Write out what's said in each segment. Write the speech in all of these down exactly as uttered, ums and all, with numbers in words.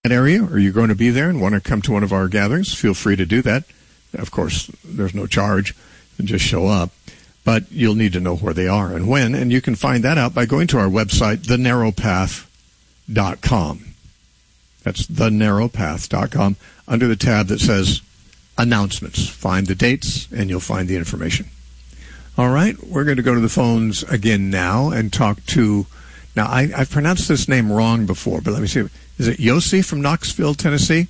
area, or you're going to be there and want to come to one of our gatherings, feel free to do that. Of course, there's no charge, and just show up. But you'll need to know where they are and when, and you can find that out by going to our website, the narrow path dot com. That's the narrow path dot com, under the tab that says Announcements. Find the dates, and you'll find the information. All right, we're going to go to the phones again now and talk to... Now, I, I've pronounced this name wrong before, but let me see. Is it Yossi from Knoxville, Tennessee?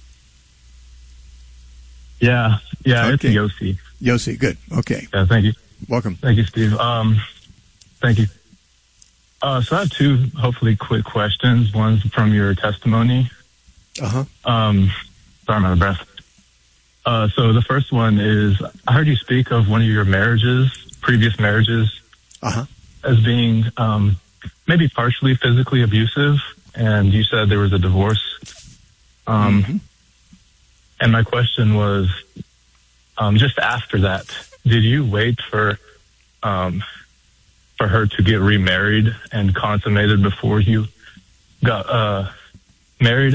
Yeah, yeah, okay. It's Yossi. Yossi, good. Okay. Yeah, thank you. Welcome. Thank you, Steve. Um, thank you. Uh, so I have two, hopefully, quick questions. One's from your testimony. Uh-huh. Um, sorry, I'm out of breath. Uh, so the first one is, I heard you speak of one of your marriages, previous marriages, uh-huh. as being... Um, maybe partially physically abusive, and you said there was a divorce. Um, mm-hmm. And my question was, um, just after that, did you wait for um, for her to get remarried and consummated before you got uh, married?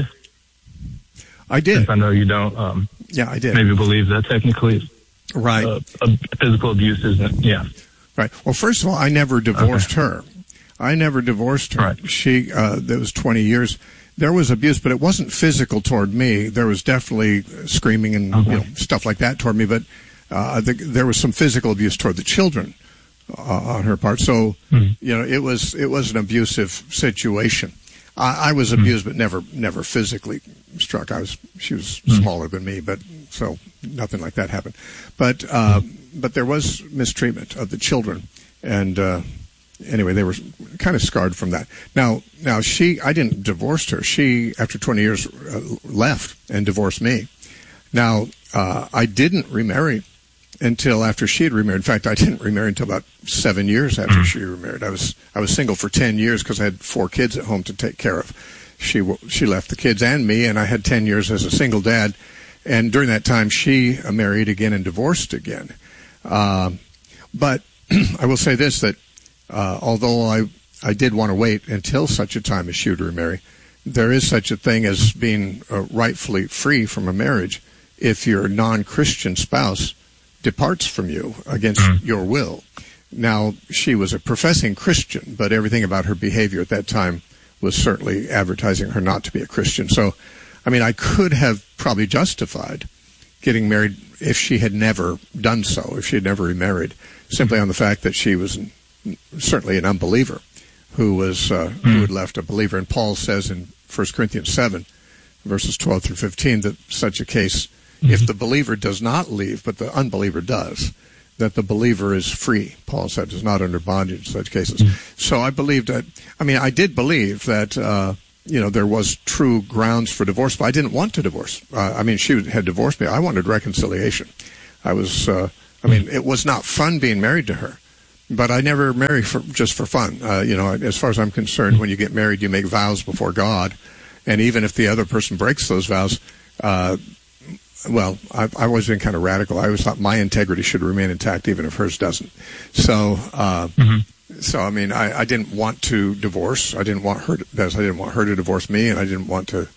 I did. Since I know you don't. Um, yeah, I did. Maybe believe that technically, right? Uh, a physical abuse isn't. Yeah. Right. Well, first of all, I never divorced okay. her. I never divorced her. Right. She, uh, that was twenty years. There was abuse, but it wasn't physical toward me. There was definitely screaming and okay. you know, stuff like that toward me, but uh, the, there was some physical abuse toward the children uh, on her part. So, mm-hmm. you know, it was it was an abusive situation. I, I was mm-hmm. abused, but never never physically struck. I was she was mm-hmm. smaller than me, but so nothing like that happened. But uh, mm-hmm. but there was mistreatment of the children, and. Uh, Anyway, they were kind of scarred from that. Now, now she, I didn't divorce her. She, after twenty years, uh, left and divorced me. Now, uh, I didn't remarry until after she had remarried. In fact, I didn't remarry until about seven years after she remarried. I was, I was single for ten years because I had four kids at home to take care of. She, she left the kids and me, and I had ten years as a single dad. And during that time, she married again and divorced again. Uh, but I will say this, that Uh, although I, I did want to wait until such a time as she would remarry, there is such a thing as being uh, rightfully free from a marriage if your non-Christian spouse departs from you against mm-hmm. your will. Now, she was a professing Christian, but everything about her behavior at that time was certainly advertising her not to be a Christian. So, I mean, I could have probably justified getting married if she had never done so, if she had never remarried, simply on the fact that she was certainly an unbeliever who was uh, mm. who had left a believer. And Paul says in First Corinthians seven, verses twelve through fifteen, that such a case, mm-hmm. if the believer does not leave, but the unbeliever does, that the believer is free. Paul said, is not under bondage in such cases. Mm. So I believed that, I mean, I did believe that, uh, you know, there was true grounds for divorce, but I didn't want to divorce. Uh, I mean, she had divorced me. I wanted reconciliation. I was, uh, I mean, it was not fun being married to her. But I never marry for just for fun. Uh, you know, as far as I'm concerned, when you get married, you make vows before God, and even if the other person breaks those vows, uh, well, I've, I've always been kind of radical. I always thought my integrity should remain intact, even if hers doesn't. So, uh, mm-hmm. so I mean, I, I didn't want to divorce. I didn't want her. To, I didn't want her to divorce me, and I didn't want to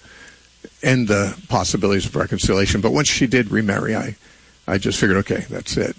end the possibilities of reconciliation. But once she did remarry, I, I just figured, okay, that's it.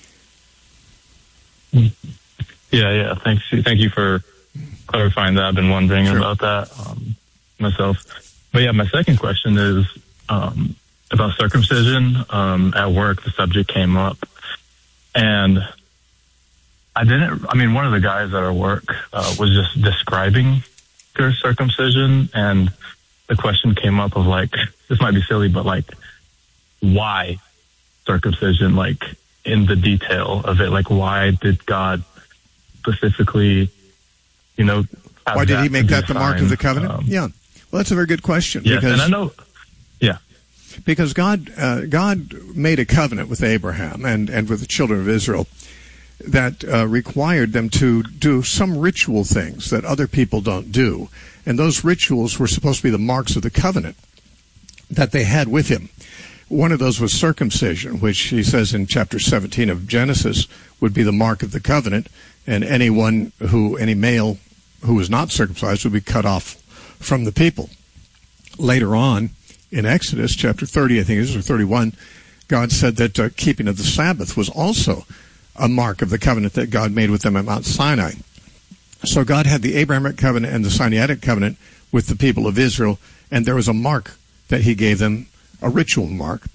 Yeah, yeah. Thanks. Thank you for clarifying that. I've been wondering sure. about that um, myself. But yeah, my second question is um, about circumcision. Um, at work, the subject came up, and I didn't. I mean, one of the guys at our work uh, was just describing their circumcision, and the question came up of like, this might be silly, but like, why circumcision? Like, in the detail of it, like why did God specifically, you know, have why did that he make that the mark of the sign? covenant? Um, yeah, well, that's a very good question. Yeah, because, and I know, yeah, because God, uh, God made a covenant with Abraham and and with the children of Israel that uh, required them to do some ritual things that other people don't do, and those rituals were supposed to be the marks of the covenant that they had with him. One of those was circumcision, which he says in chapter seventeen of Genesis would be the mark of the covenant, and anyone who, any male who was not circumcised would be cut off from the people. later on in Exodus chapter thirty, I think it is, or thirty-one, God said that uh, keeping of the Sabbath was also a mark of the covenant that God made with them at Mount Sinai. So God had the Abrahamic covenant and the Sinaitic covenant with the people of Israel, and there was a mark that he gave them, a ritual mark,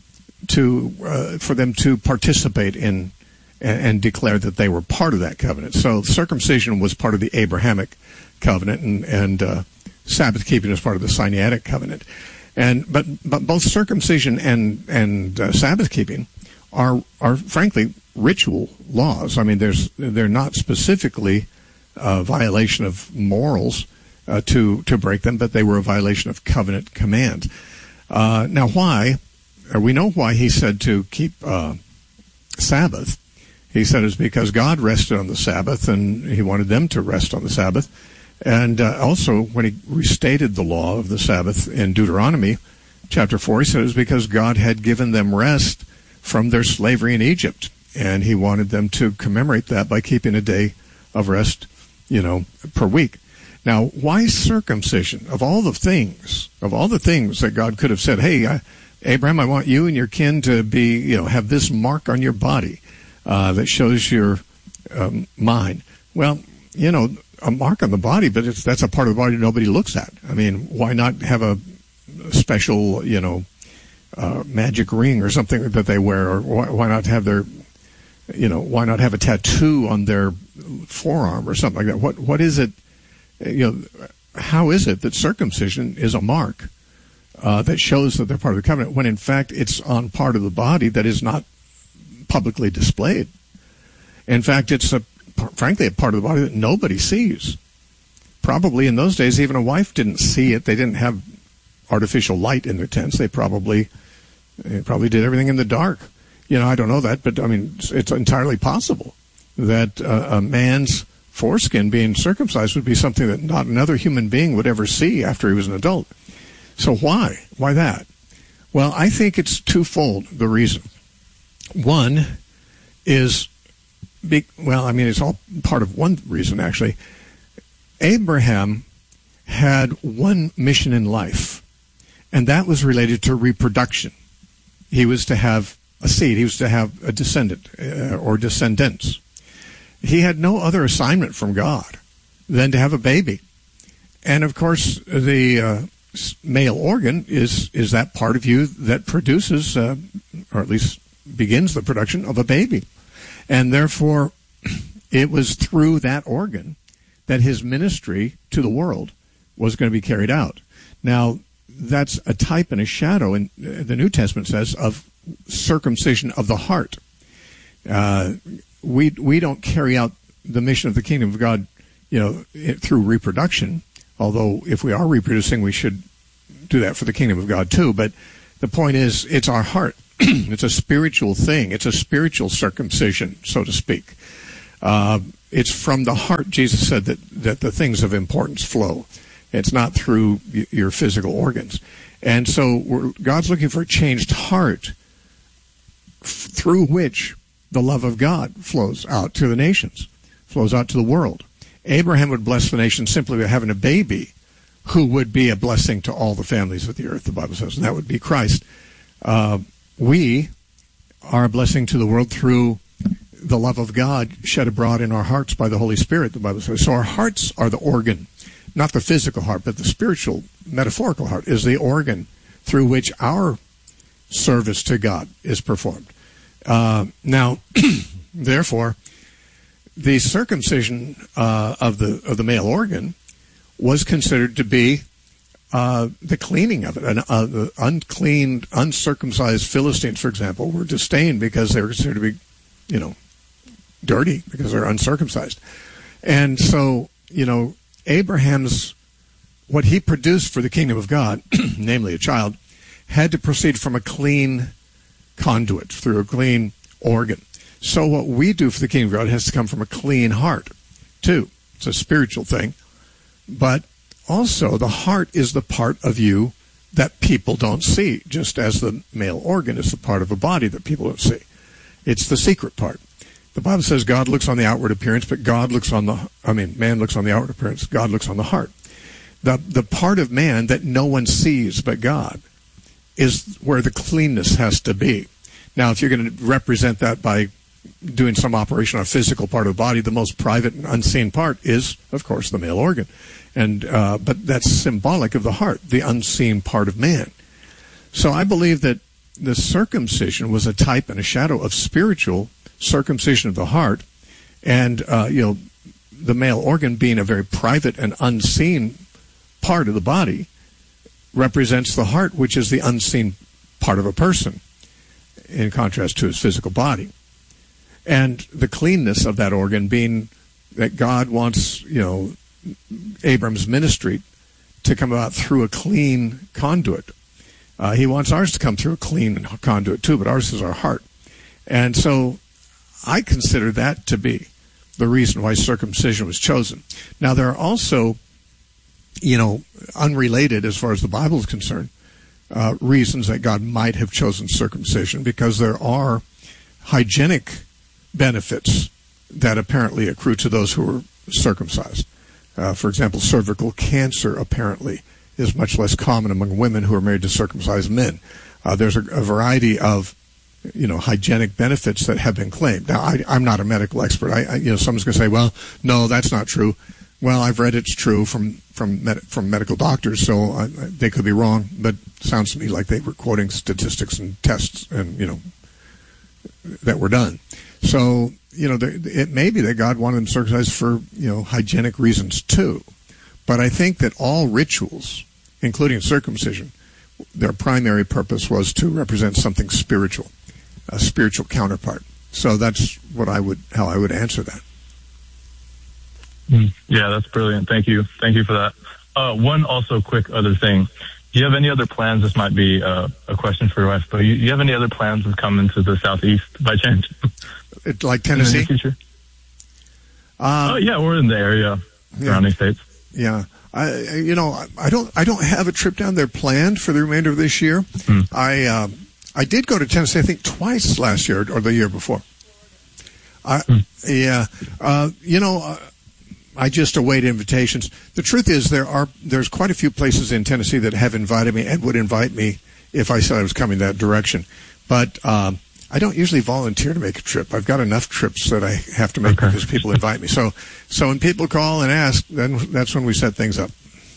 to uh, for them to participate in and, and declare that they were part of that covenant. So circumcision was part of the Abrahamic covenant, and, and uh, Sabbath keeping is part of the Sinaitic covenant. And but but both circumcision and and uh, Sabbath keeping are are frankly ritual laws. I mean, there's they're not specifically a violation of morals uh, to to break them, but they were a violation of covenant command. Uh, now, why? Or we know why he said to keep uh, Sabbath. He said it's because God rested on the Sabbath, and he wanted them to rest on the Sabbath. And uh, also, when he restated the law of the Sabbath in Deuteronomy chapter four, he said it was because God had given them rest from their slavery in Egypt, and he wanted them to commemorate that by keeping a day of rest, you know, per week. Now, why circumcision? Of all the things, of all the things that God could have said, hey, I, Abraham, I want you and your kin to be, you know, have this mark on your body uh, that shows your um, mine. Well, you know, a mark on the body, but it's, that's a part of the body nobody looks at. I mean, why not have a special, you know, uh, magic ring or something that they wear, or why, why not have their, you know, why not have a tattoo on their forearm or something like that? What what is it? You know, how is it that circumcision is a mark uh, that shows that they're part of the covenant, when in fact it's on part of the body that is not publicly displayed? In fact, it's a frankly a part of the body that nobody sees. Probably in those days, even a wife didn't see it. They didn't have artificial light in their tents. They probably they probably did everything in the dark. You know, I don't know that, but I mean, it's entirely possible that uh, a man's foreskin being circumcised would be something that not another human being would ever see after he was an adult. So why? Why that? Well, I think it's twofold, the reason. One is, be, well, I mean, it's all part of one reason, actually. Abraham had one mission in life, and that was related to reproduction. He was to have a seed. He was to have a descendant uh, or descendants. He had no other assignment from God than to have a baby. And, of course, the uh, male organ is, is that part of you that produces, uh, or at least begins the production of a baby. And therefore, it was through that organ that his ministry to the world was going to be carried out. Now, that's a type and a shadow, and the New Testament says, of circumcision of the heart. Uh, we we don't carry out the mission of the kingdom of God, you know, it, through reproduction. Although if we are reproducing, we should do that for the kingdom of God too. But the point is, it's our heart. It's a spiritual thing. It's a spiritual circumcision, so to speak. Uh, it's from the heart, Jesus said, that, that the things of importance flow. It's not through y- your physical organs. And so we're, God's looking for a changed heart f- through which the love of God flows out to the nations, flows out to the world. Abraham would bless the nation simply by having a baby who would be a blessing to all the families of the earth, the Bible says, and that would be Christ. Uh, we are a blessing to the world through the love of God shed abroad in our hearts by the Holy Spirit, the Bible says. So our hearts are the organ, not the physical heart, but the spiritual, metaphorical heart is the organ through which our service to God is performed. Uh, now, therefore, the circumcision uh, of the of the male organ was considered to be uh, the cleaning of it. And, uh, the unclean, uncircumcised Philistines, for example, were disdained because they were considered to be, you know, dirty because they're uncircumcised. And so, you know, Abraham's, what he produced for the kingdom of God, namely a child, had to proceed from a clean conduit, through a clean organ. So what we do for the kingdom of God has to come from a clean heart, too. It's a spiritual thing. But also, the heart is the part of you that people don't see, just as the male organ is the part of a body that people don't see. It's the secret part. The Bible says God looks on the outward appearance, but God looks on the, I mean, man looks on the outward appearance, God looks on the heart. The, the part of man that no one sees but God is where the cleanness has to be. Now, if you're going to represent that by doing some operation on a physical part of the body, the most private and unseen part is, of course, the male organ. And uh, but that's symbolic of the heart, the unseen part of man. So I believe that the circumcision was a type and a shadow of spiritual circumcision of the heart, and uh, you know, the male organ being a very private and unseen part of the body represents the heart, which is the unseen part of a person, in contrast to his physical body. And the cleanness of that organ being that God wants, you know, Abram's ministry to come about through a clean conduit. Uh, he wants ours to come through a clean conduit too, but ours is our heart. And so I consider that to be the reason why circumcision was chosen. Now, there are also, you know, unrelated as far as the Bible is concerned, uh, reasons that God might have chosen circumcision, because there are hygienic benefits that apparently accrue to those who are circumcised. Uh, for example, cervical cancer apparently is much less common among women who are married to circumcised men. Uh, there's a, a variety of, you know, hygienic benefits that have been claimed. Now, I, I'm not a medical expert. I, I, you know, someone's going to say, "Well, no, that's not true." Well, I've read it's true from from med- from medical doctors, so I, they could be wrong. But it sounds to me like they were quoting statistics and tests, and you know, that were done. So, you know, there, it may be that God wanted them circumcised for, you know, hygienic reasons too. But I think that all rituals, including circumcision, their primary purpose was to represent something spiritual, a spiritual counterpart. So that's what I would, how I would answer that. Yeah, that's brilliant. Thank you. Thank you for that. Uh, one also quick other thing. Do you have any other plans? This might be uh, a question for your wife, but you, you have any other plans of coming to the Southeast by chance? It, like Tennessee? In the near future? Uh, oh yeah, we're in the area, surrounding yeah. states. Yeah, I you know I don't I don't have a trip down there planned for the remainder of this year. Hmm. I uh, I did go to Tennessee I think twice last year or the year before. I hmm. yeah uh, you know. Uh, I just await invitations. The truth is, there are there's quite a few places in Tennessee that have invited me and would invite me if I said I was coming that direction. But um, I don't usually volunteer to make a trip. I've got enough trips that I have to make okay. because people invite me. So, so when people call and ask, then that's when we set things up.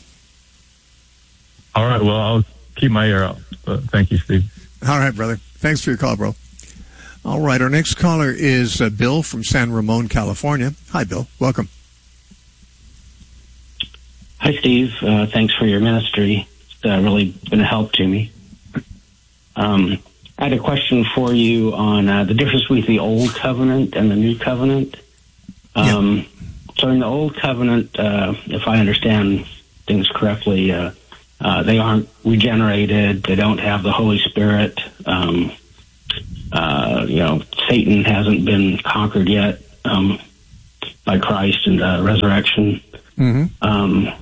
All right. Well, I'll keep my ear out. But thank you, Steve. All right, brother. Thanks for your call, bro. All right. Our next caller is uh, Bill from San Ramon, California. Hi, Bill. Welcome. Hi, Steve. Uh, thanks for your ministry. It's uh, really been a help to me. Um, I had a question for you on uh, the difference between the Old Covenant and the New Covenant. Um, yeah. So in the Old Covenant, uh, if I understand things correctly, uh, uh, they aren't regenerated. They don't have the Holy Spirit. Um, uh, you know, Satan hasn't been conquered yet um, by Christ and uh, resurrection. Mm-hmm. Um,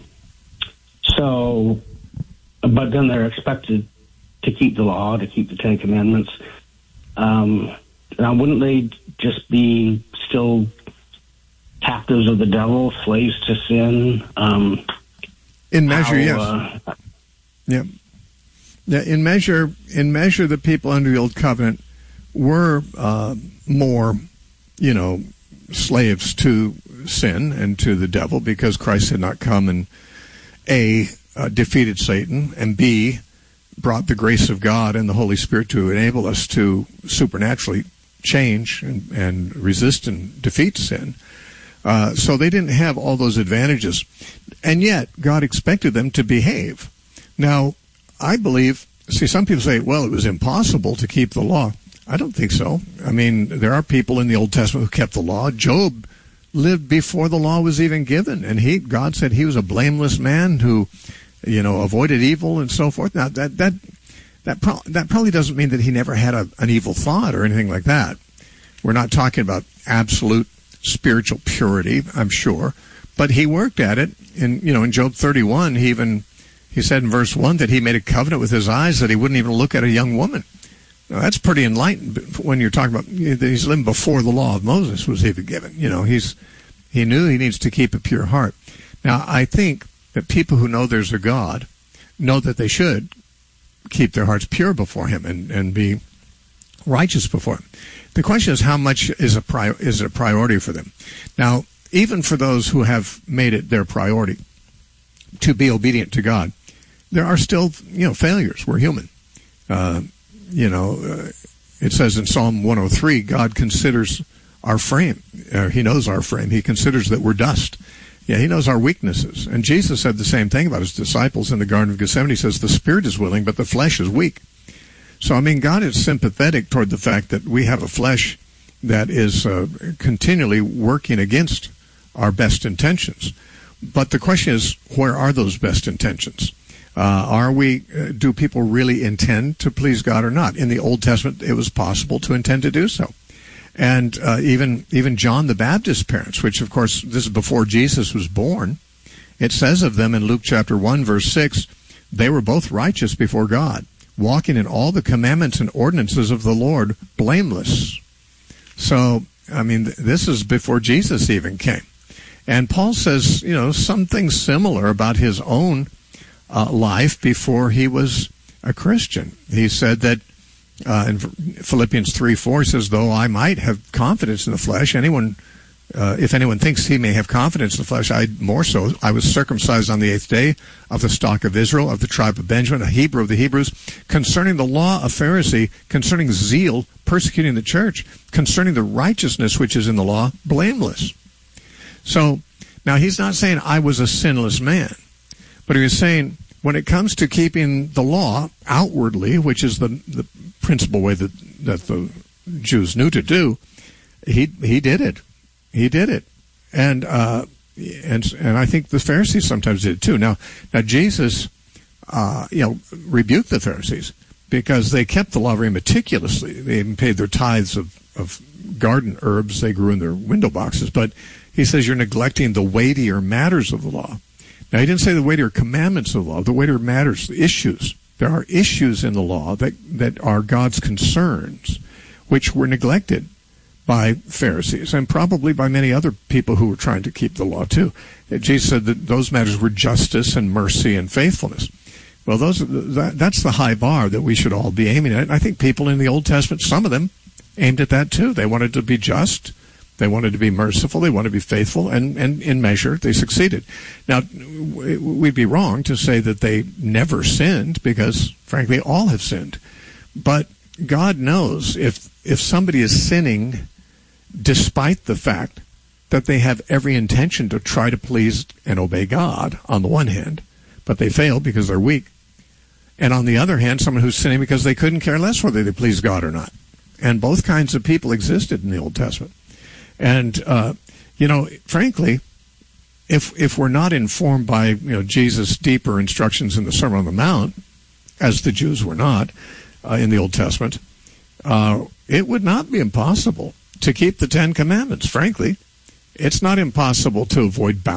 So, but then they're expected to keep the law, to keep the Ten Commandments. Um, now, wouldn't they just be still captives of the devil, slaves to sin? Um, in measure, how, yes. Uh, yeah. Yeah. In measure, in measure, the people under the Old Covenant were uh, more, you know, slaves to sin and to the devil, because Christ had not come and A, uh, defeated Satan, and B, brought the grace of God and the Holy Spirit to enable us to supernaturally change and, and resist and defeat sin. Uh, so they didn't have all those advantages. And yet, God expected them to behave. Now, I believe, see, some people say, well, it was impossible to keep the law. I don't think so. I mean, there are people in the Old Testament who kept the law. Job lived before the law was even given, and he God said he was a blameless man who, you know, avoided evil and so forth. Now that that that pro- that probably doesn't mean that he never had a, an evil thought or anything like that. We're not talking about absolute spiritual purity, I'm sure, but he worked at it. In you know, in Job thirty-one, he even he said in verse one that he made a covenant with his eyes that he wouldn't even look at a young woman. Now, that's pretty enlightened when you're talking about he's living before the law of Moses was even given. You know, he's he knew he needs to keep a pure heart. Now, I think that people who know there's a God know that they should keep their hearts pure before him and, and be righteous before him. The question is, how much is a pri- is it a priority for them? Now, even for those who have made it their priority to be obedient to God, there are still, you know, failures. We're human. Uh, you know, uh, it says in Psalm one oh three, God considers our frame. Uh, he knows our frame. He considers that we're dust. Yeah, he knows our weaknesses. And Jesus said the same thing about his disciples in the Garden of Gethsemane. He says, the spirit is willing, but the flesh is weak. So, I mean, God is sympathetic toward the fact that we have a flesh that is uh, continually working against our best intentions. But the question is, where are those best intentions? Uh, are we, uh, do people really intend to please God or not? In the Old Testament, it was possible to intend to do so. And uh, even even John the Baptist's parents, which, of course, this is before Jesus was born, it says of them in Luke chapter one, verse six, they were both righteous before God, walking in all the commandments and ordinances of the Lord, blameless. So, I mean, th- this is before Jesus even came. And Paul says, you know, something similar about his own uh, life before he was a Christian. He said that uh, in Philippians three four, he says, though I might have confidence in the flesh, anyone, uh, if anyone thinks he may have confidence in the flesh, I more so. I was circumcised on the eighth day, of the stock of Israel, of the tribe of Benjamin, a Hebrew of the Hebrews, concerning the law, a Pharisee, concerning zeal, persecuting the church, concerning the righteousness which is in the law, blameless. So, now he's not saying I was a sinless man, but he was saying when it comes to keeping the law outwardly, which is the, the principal way that, that the Jews knew to do, he he did it. He did it. And uh, and and I think the Pharisees sometimes did it too. Now, now Jesus, uh, you know, rebuked the Pharisees because they kept the law very meticulously. They even paid their tithes of, of garden herbs they grew in their window boxes, but he says you're neglecting the weightier matters of the law. Now, he didn't say the weightier commandments of the law, the weightier matters, the issues. There are issues in the law that, that are God's concerns, which were neglected by Pharisees and probably by many other people who were trying to keep the law too. Jesus said that those matters were justice and mercy and faithfulness. Well, those that, that's the high bar that we should all be aiming at. And I think people in the Old Testament, some of them, aimed at that too. They wanted to be just. They wanted to be merciful. They wanted to be faithful. And, and in measure, they succeeded. Now, we'd be wrong to say that they never sinned because, frankly, all have sinned. But God knows if if somebody is sinning despite the fact that they have every intention to try to please and obey God on the one hand, but they fail because they're weak. And on the other hand, someone who's sinning because they couldn't care less whether they please God or not. And both kinds of people existed in the Old Testament. And, uh, you know, frankly, if if we're not informed by, you know, Jesus' deeper instructions in the Sermon on the Mount, as the Jews were not uh, in the Old Testament, uh, it would not be impossible to keep the Ten Commandments, frankly. It's not impossible to avoid boundaries.